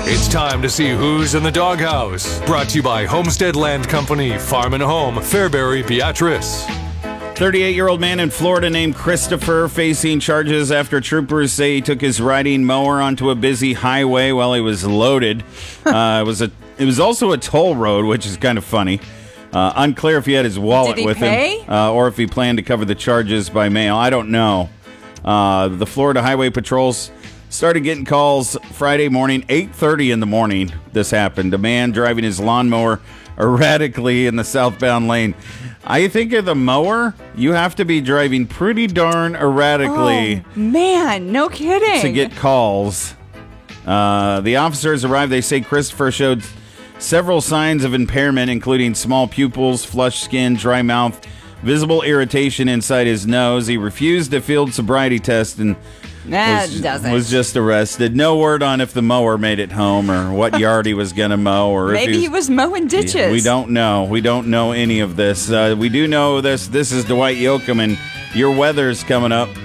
It's time to see who's in the doghouse. Brought to you by Homestead Land Company, Farm and Home, Fairbury, Beatrice. 38-year-old man in Florida named Christopher facing charges after troopers say he took his riding mower onto a busy highway while he was loaded. It was also a toll road, which is kind of funny. Unclear if he had his wallet with him or if he planned to cover the charges by mail. I don't know. The Florida Highway Patrols started getting calls Friday morning, 8:30 in the morning. This happened. A man driving his lawnmower erratically in the southbound lane. I think of the mower, you have to be driving pretty darn erratically. Oh, man, no kidding. To get calls. The officers arrived. They say Christopher showed several signs of impairment, including small pupils, flushed skin, dry mouth, visible irritation inside his nose. He refused a field sobriety test and was just arrested. No word on if the mower made it home or what yard he was going to mow. Or maybe if he was mowing ditches. We don't know. We don't know any of this. We do know this. This is Dwight Yoakam, and your weather's coming up.